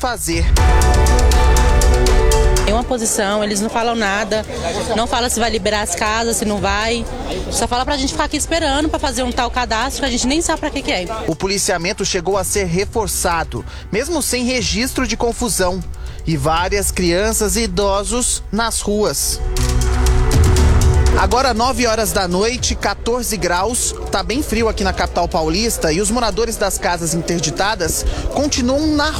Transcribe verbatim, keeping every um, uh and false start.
fazer. Tem uma posição, eles não falam nada, não falam se vai liberar as casas, se não vai. Só fala pra gente ficar aqui esperando pra fazer um tal cadastro que a gente nem sabe pra que que é. O policiamento chegou a ser reforçado, mesmo sem registro de confusão. E várias crianças e idosos nas ruas. Agora nove horas da noite, quatorze graus, tá bem frio aqui na capital paulista e os moradores das casas interditadas continuam na